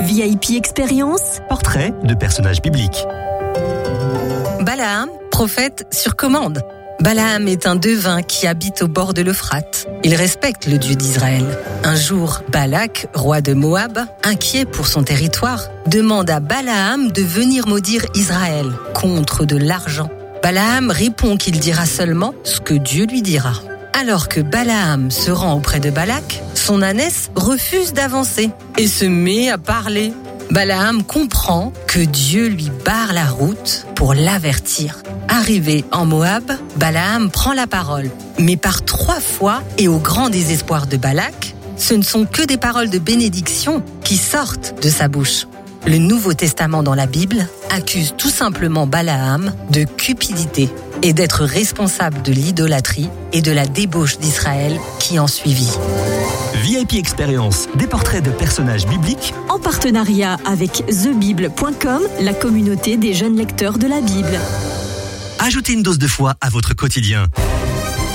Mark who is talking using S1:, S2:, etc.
S1: VIP Expérience.
S2: Portrait de personnages bibliques.
S3: Balaam, prophète sur commande. Balaam est un devin qui habite au bord de l'Euphrate. Il respecte le Dieu d'Israël. Un jour, Balak, roi de Moab, inquiet pour son territoire, demande à Balaam de venir maudire Israël contre de l'argent. Balaam répond qu'il dira seulement ce que Dieu lui dira. Alors que Balaam se rend auprès de Balak, son ânesse refuse d'avancer et se met à parler. Balaam comprend que Dieu lui barre la route pour l'avertir. Arrivé en Moab, Balaam prend la parole. Mais par 3 fois et au grand désespoir de Balak, ce ne sont que des paroles de bénédiction qui sortent de sa bouche. Le Nouveau Testament dans la Bible accuse tout simplement Balaam de cupidité et d'être responsable de l'idolâtrie et de la débauche d'Israël qui en suivit.
S2: VIP Expérience, des portraits de personnages bibliques.
S1: En partenariat avec thebible.com, la communauté des jeunes lecteurs de la Bible.
S2: Ajoutez une dose de foi à votre quotidien.